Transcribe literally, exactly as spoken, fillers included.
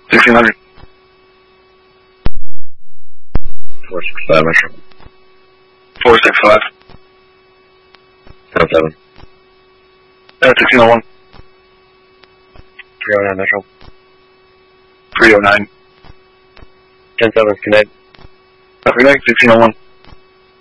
sixteen hundred. four six five, Metro. four six five. ten seven. Uh, sixteen oh one. three oh nine, Metro. three oh nine. ten seven, connect. Connect, sixteen oh one.